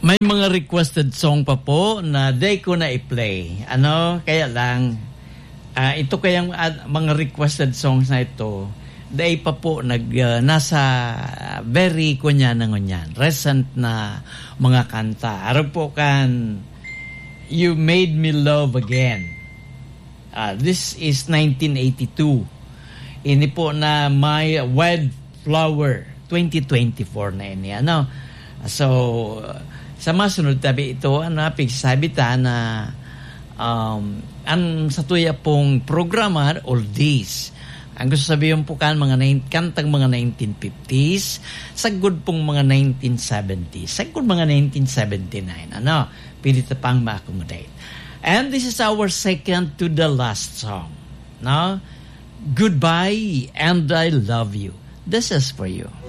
May mga requested song pa po na day ko na i-play. Kaya lang, ito kayang mga requested songs na ito, day pa po nasa very kunyan recent na mga kanta. Araw po kan You Made Me Love Again. This is 1982. Ini po na My Wildflower 2024 na ini. So, sa masunod tabi ito, pigsasabi ta na ang sa tuya pong programa, oldies. Ang gusto sabihin po kantang mga 1950s, sagod pong mga 1970s, sagod mga 1979. Pilita pang ma-accommodate. And this is our second to the last song. Goodbye and I love you. This is for you.